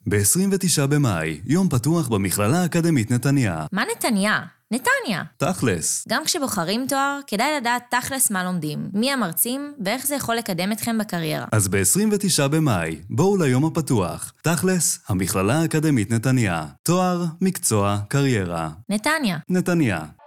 ב-29 במאי, יום פתוח במכללה האקדמית נתניה. מה נתניה? נתניה. תכלס. גם כשבוחרים תואר, כדאי לדעת תכלס מה לומדים, מי המרצים ואיך זה יכול לקדם אתכם בקריירה. אז ב-29 במאי, בואו ליום הפתוח. תכלס, המכללה האקדמית נתניה. תואר, מקצוע, קריירה. נתניה. נתניה.